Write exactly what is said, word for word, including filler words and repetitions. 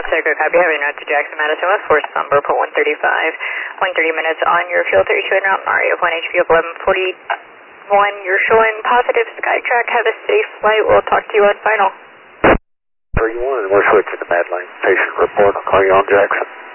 Echo copy, having out to Jackson, Madison, with force number, put one thirty-five, one thirty minutes on your fuel thirty-two en route, Mario, point H P of eleven forty-one, you're showing positive SkyTrack, have a safe flight, we'll talk to you on final. thirty-one, we're switching to Badlands, patient report, I'll call you on Jackson.